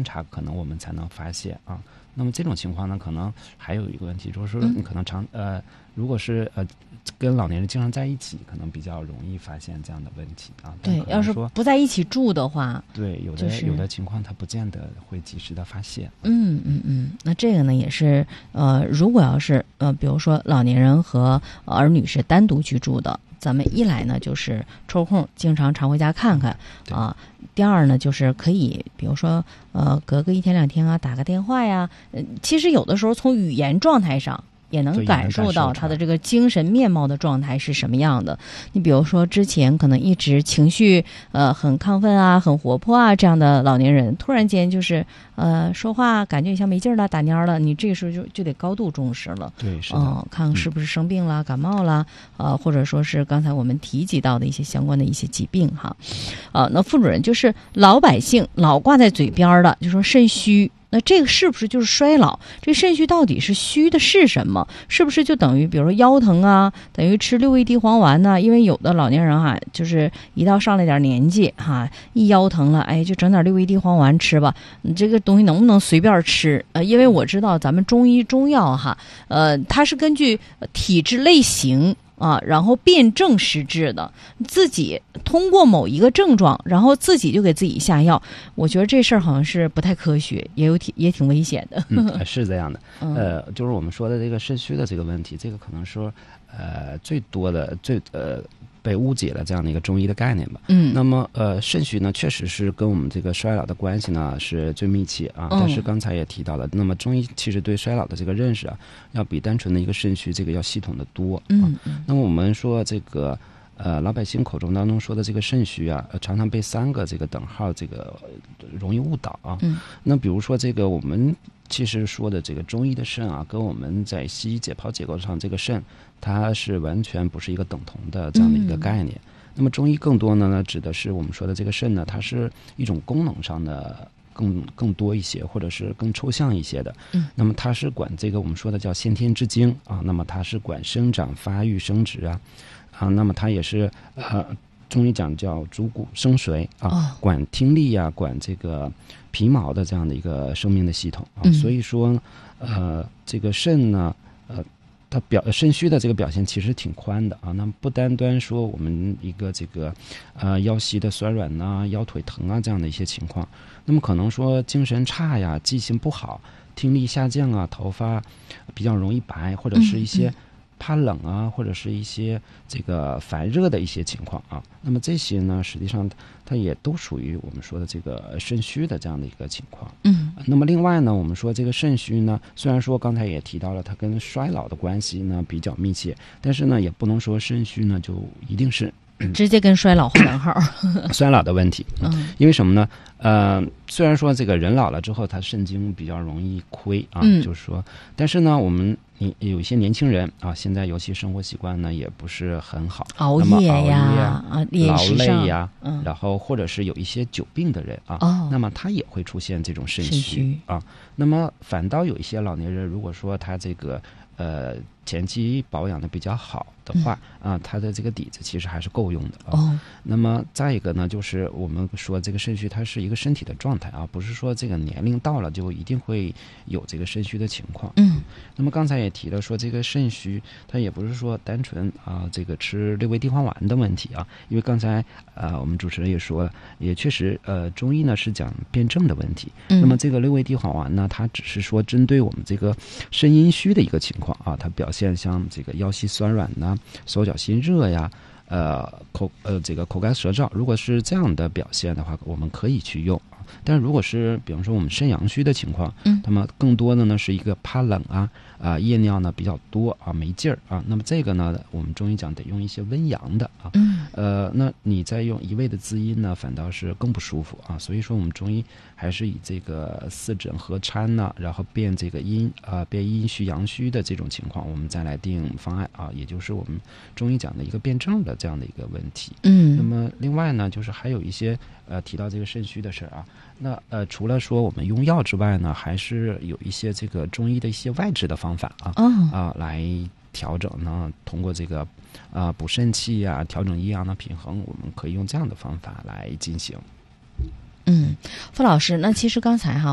观察，可能我们才能发现啊。那么这种情况呢，可能还有一个问题，就是说你可能如果是跟老年人经常在一起，可能比较容易发现这样的问题啊。 对，要是不在一起住的话， 对，有的情况它不见得会及时的发现。 那这个呢也是如果要是比如说老年人和儿女是单独居住的，咱们一来呢就是抽空常回家看看啊。第二呢，就是可以，比如说，隔个1天2天啊，打个电话呀。其实有的时候从语言状态上也能感受到他的这个精神面貌的状态是什么样的。你比如说之前可能一直情绪很亢奋啊，很活泼啊，这样的老年人，突然间就是说话感觉像没劲儿了，打蔫了，你这个时候就得高度重视了。 对，是的， 看是不是生病了，感冒了，或者说是刚才我们提及到的一些相关的一些疾病哈。那副主任，就是老百姓老挂在嘴边的，就说肾虚。那这个是不是就是衰老？这肾虚到底是虚的是什么？是不是就等于比如说腰疼啊，等于吃6味地黄丸呢？因为有的老年人哈，就是一到上了点年纪哈，一腰疼了，哎，就整点6味地黄丸吃吧。你这个东西能不能随便吃？因为我知道咱们中医中药哈，它是根据体质类型然后辨证施治的，自己通过某一个症状，然后自己就给自己下药。我觉得这事儿好像是不太科学，也挺危险的。 是这样的。就是我们说的这个肾虚的这个问题，这个可能说最多的被误解了这样的一个中医的概念吧。那么肾虚呢，确实是跟我们这个衰老的关系呢是最密切啊。但是刚才也提到了，那么中医其实对衰老的这个认识啊，要比单纯的一个肾虚这个要系统的多啊。那么我们说这个老百姓口中当中说的这个肾虚啊，常常被3个这个等号这个容易误导啊。那比如说这个我们其实说的这个中医的肾啊，跟我们在西医解剖结构上这个肾，它是完全不是一个等同的这样的一个概念。那么中医更多呢指的是我们说的这个肾呢，它是一种功能上的更多一些，或者是更抽象一些的。那么它是管这个我们说的叫先天之精啊，那么它是管生长发育生殖啊，那么它也是中医讲叫主骨生髓啊，管听力啊，管这个皮毛的这样的一个生命的系统啊。所以说这个肾呢它肾虚的这个表现其实挺宽的啊。那么不单单说我们一个这个腰膝的酸软啊，腰腿疼啊这样的一些情况，那么可能说精神差呀，记性不好，听力下降啊，头发比较容易白，或者是一些怕冷啊，或者是一些这个烦热的一些情况啊。那么这些呢，实际上它也都属于我们说的这个肾虚的这样的一个情况。那么另外呢，我们说这个肾虚呢，虽然说刚才也提到了它跟衰老的关系呢比较密切，但是呢也不能说肾虚呢就一定是直接跟衰老画等号。 衰老的问题。因为什么呢？虽然说这个人老了之后他肾精比较容易亏啊，就是说，但是呢我们有一些年轻人啊，现在尤其生活习惯呢也不是很好， 熬夜呀， 劳累呀，然后或者是有一些久病的人啊，那么他也会出现这种肾虚啊。那么反倒有一些老年人，如果说他这个前期保养的比较好的话他的这个底子其实还是够用的啊。那么再一个呢，就是我们说这个肾虚它是一个身体的状态啊，不是说这个年龄到了就一定会有这个肾虚的情况。那么刚才也提了说这个肾虚它也不是说单纯这个吃6味地黄丸的问题啊，因为刚才我们主持人也说了，也确实中医呢是讲辩证的问题。那么这个6味地黄丸呢，它只是说针对我们这个肾阴虚的一个情况啊，它表现像这个腰膝酸软呐，手脚心热呀，这个口干舌燥，如果是这样的表现的话，我们可以去用。但如果是比方说我们肾阳虚的情况，那么更多的呢是一个怕冷夜尿呢比较多没劲儿那么这个呢我们中医讲得用一些温阳的那你再用一味的滋阴呢，反倒是更不舒服所以说我们中医还是以这个四诊合参呢，然后辨这个辨阴虚阳虚的这种情况，我们再来定方案也就是我们中医讲的一个辩证的这样的一个问题。那么另外呢，就是还有一些提到这个肾虚的事儿那除了说我们用药之外呢，还是有一些这个中医的一些外治的方法来调整呢，通过这个补肾气调整阴阳的平衡，我们可以用这样的方法来进行。 傅老师，那其实刚才